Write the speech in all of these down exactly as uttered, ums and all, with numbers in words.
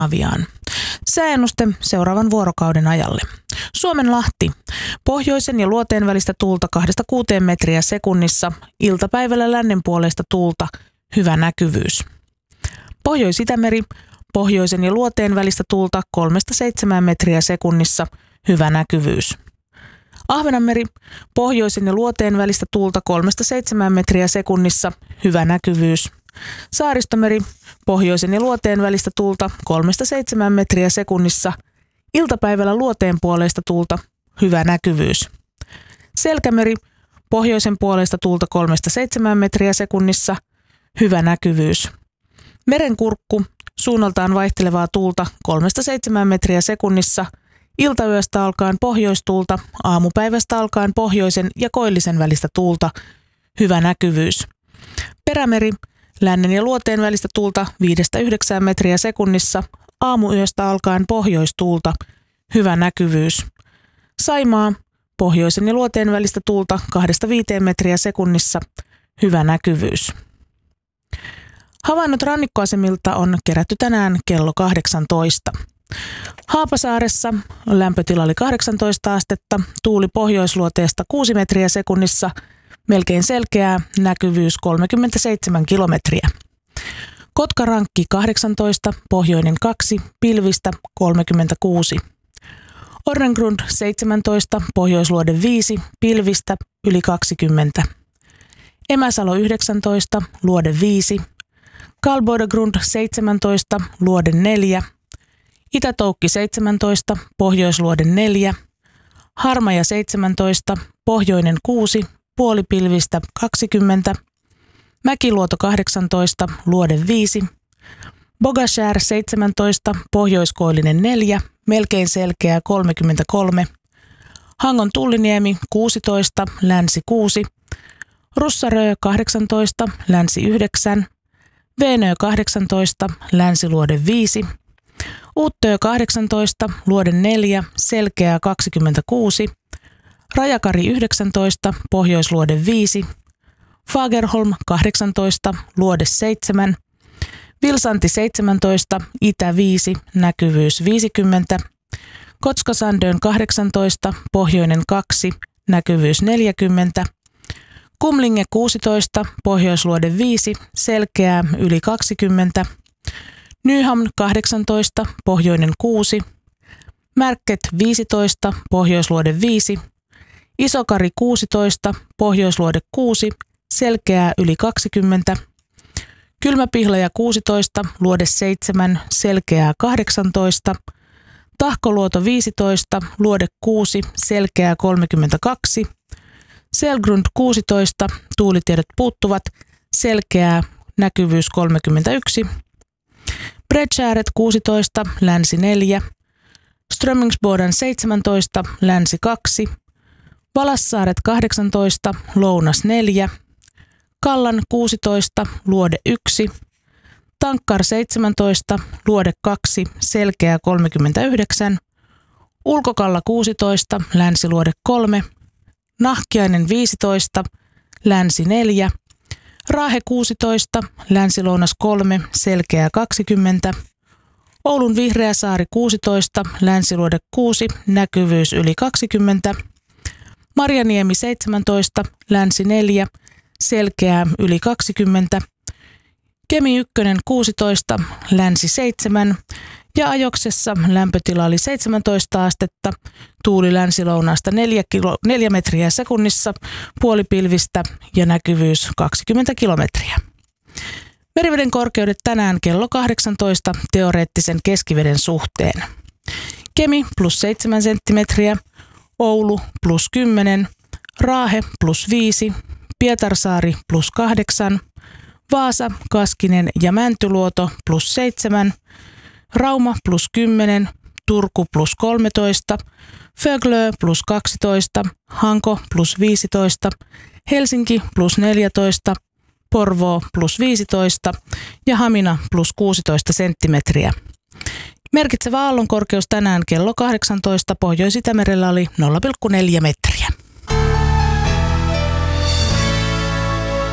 Skandinaviaan. Sääennuste seuraavan vuorokauden ajalle. Suomenlahti. Pohjoisen ja luoteen välistä tuulta kahdesta kuuteen metriä sekunnissa. Iltapäivällä lännenpuoleista tuulta. Hyvä näkyvyys. Pohjois-Itämeri. Pohjoisen ja luoteen välistä tuulta kolmesta seitsemään metriä sekunnissa. Hyvä näkyvyys. Ahvenanmeri. Pohjoisen ja luoteen välistä tuulta kolmesta seitsemään metriä sekunnissa. Hyvä näkyvyys. Saaristomeri. Pohjoisen ja luoteen välistä tuulta kolmesta seitsemään metriä sekunnissa. Iltapäivällä luoteen puoleista tuulta. Hyvä näkyvyys. Selkämeri. Pohjoisen puoleista tuulta kolmesta seitsemään metriä sekunnissa. Hyvä näkyvyys. Merenkurkku. Suunnaltaan vaihtelevaa tuulta kolmesta seitsemään metriä sekunnissa. Iltayöstä alkaen pohjoistuulta, aamupäivästä alkaen pohjoisen ja koillisen välistä tuulta. Hyvä näkyvyys. Perämeri. Lännen ja luoteen välistä tuulta viidestä yhdeksään metriä sekunnissa. Aamuyöstä alkaen pohjoistuulta. Hyvä näkyvyys. Saimaa. Pohjoisen ja luoteen välistä tuulta kahdesta viiteen metriä sekunnissa. Hyvä näkyvyys. Havainnot rannikkoasemilta on kerätty tänään kello kahdeksantoista. Haapasaaressa lämpötila oli kahdeksantoista astetta, tuuli pohjoisluoteesta kuusi metriä sekunnissa, melkein selkeää, näkyvyys kolmekymmentäseitsemän kilometriä. Kotkarankki kahdeksantoista, pohjoinen kaksi, pilvistä kolmekymmentäkuusi. Orrengrund seitsemäntoista, pohjoisluode viisi, pilvistä yli kaksikymmentä. Emäsalo yhdeksäntoista, luode viisi. Kalboidegrund seitsemäntoista, luode neljä. Itätoukki seitsemäntoista, pohjoisluode neljä. Harmaja seitsemäntoista, pohjoinen kuusi, puolipilvistä kaksikymmentä. Mäkiluoto kahdeksantoista, luode viisi. Bogashär seitsemäntoista, pohjoiskoillinen neljä, melkein selkeä kolmekymmentäkolme. Hangon Tulliniemi kuusitoista, länsi kuusi. Russarö kahdeksantoista, länsi yhdeksän. Veenö kahdeksantoista, länsiluode viisi. Uuttö kahdeksantoista, luode neljä, selkeää kaksikymmentäkuusi. Rajakari yhdeksäntoista, pohjoisluode viisi. Fagerholm kahdeksantoista, luode seitsemän. Vilsanti seitsemäntoista, itä viisi, näkyvyys viisikymmentä. Kotskasandön kahdeksantoista, pohjoinen kaksi, näkyvyys neljäkymmentä. Kumlinge kuusitoista, pohjoisluode viisi, selkeää yli kaksikymmentä. Nyhamn kahdeksantoista, pohjoinen kuusi. Märket viisitoista, pohjoisluode viisi. Isokari kuusitoista, pohjoisluode kuusi, selkeää yli kaksikymmentä. Kylmäpihlaja kuusitoista, luode seitsemän, selkeää kahdeksantoista. Tahkoluoto viisitoista, luode kuusi, selkeää kolmekymmentäkaksi. Selgrund kuusitoista, tuulitiedot puuttuvat, selkeää, näkyvyys kolmekymmentäyksi. Bredshäret kuusitoista, länsi neljä. Strömingsboden seitsemäntoista, länsi kaksi. Valassaaret kahdeksantoista, lounas neljä. Kallan kuusitoista, luode yksi. Tankkar seitsemäntoista, luode kaksi, selkeää kolmekymmentäyhdeksän. Ulkokalla kuusitoista, länsiluode kolme. Nahkiainen viisitoista, länsi neljä. Raahe kuusitoista, länsilounas kolme, selkeää kaksikymmentä. Oulun Vihreäsaari kuusitoista, länsiluode kuusi, näkyvyys yli kaksikymmentä. Marjaniemi seitsemäntoista, länsi neljä, selkeää yli kaksikymmentä. Kemi yksi kuusitoista, länsi seitsemän. Ja Ajoksessa lämpötila oli seitsemäntoista astetta, tuuli länsilounaasta neljä metriä sekunnissa, puolipilvistä ja näkyvyys kaksikymmentä kilometriä. Meriveden korkeudet tänään kello kahdeksantoista teoreettisen keskiveden suhteen. Kemi plus seitsemän senttimetriä, Oulu plus kymmenen, Raahe plus viisi, Pietarsaari plus kahdeksan, Vaasa, Kaskinen ja Mäntyluoto plus seitsemän, Rauma plus kymmenen, Turku plus kolmetoista, Föglö plus kaksitoista, Hanko plus viisitoista, Helsinki plus neljätoista, Porvoo plus viisitoista ja Hamina plus kuusitoista senttimetriä. Merkitsevä aallonkorkeus tänään kello kahdeksantoista Pohjois-Itämerellä oli nolla pilkku neljä metriä.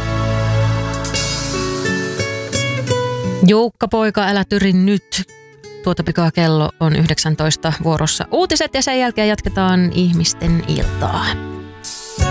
Joukka poika, älä tyri nyt. Tuota pikaa kello on yhdeksäntoista vuorossa uutiset ja sen jälkeen jatketaan ihmisten iltaa.